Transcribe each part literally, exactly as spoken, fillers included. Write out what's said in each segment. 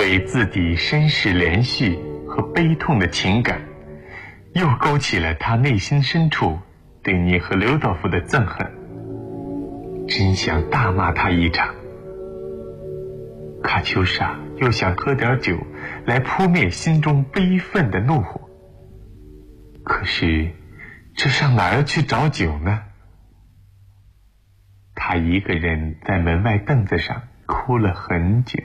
对自己身世连续和悲痛的情感，又勾起了他内心深处对涅赫留道夫的憎恨，真想大骂他一场。卡秋莎又想喝点酒来扑灭心中悲愤的怒火，可是这上哪儿去找酒呢？他一个人在门外凳子上哭了很久。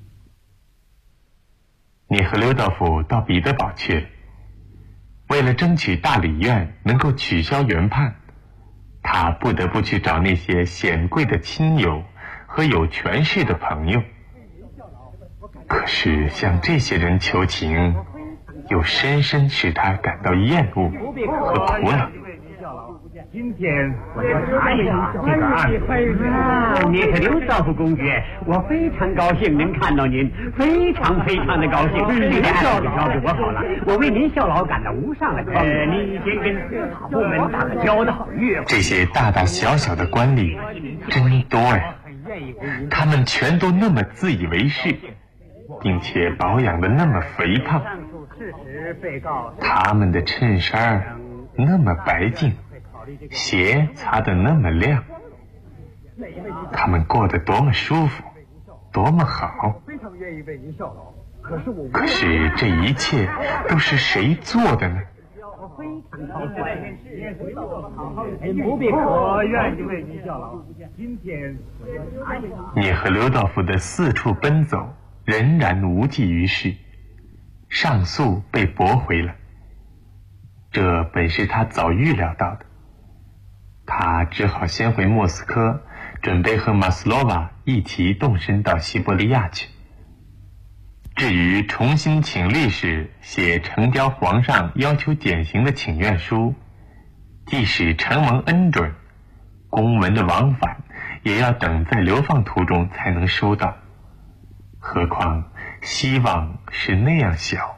涅赫留道夫到彼得堡去了，为了争取大理院能够取消原判，他不得不去找那些显贵的亲友和有权势的朋友。可是向这些人求情，又深深使他感到厌恶和苦恼。 今天我要查一查这个案子。涅赫留道夫公爵，我非常高兴能看到您，非常非常的高兴。这个案子交给我好了，我为您效劳感到无上的光荣。呃，您先跟司法部门打个交道。 这些大大小小的官吏真多呀，他们全都那么自以为是，并且保养的那么肥胖，他们的衬衫那么白净，鞋擦得那么亮，他们过得多么舒服，多么好。可是这一切都是谁做的呢？ 不必，我愿意为您效劳。今天涅赫留道夫的四处奔走仍然无济于事，上诉被驳回了。这本是他早预料到的，他只好先回莫斯科，准备和马斯洛娃一起动身到西伯利亚去。至于重新请律师写呈交皇上要求减刑的请愿书，即使承蒙恩准，公文的往返也要等在流放途中才能收到，何况希望是那样小。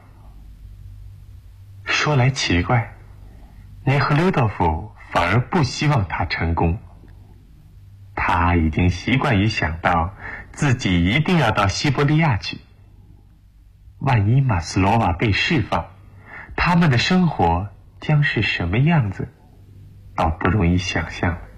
说来奇怪，涅赫留道夫反而不希望他成功。他已经习惯于想到自己一定要到西伯利亚去，万一马斯洛娃被释放，他们的生活将是什么样子，倒不容易想象。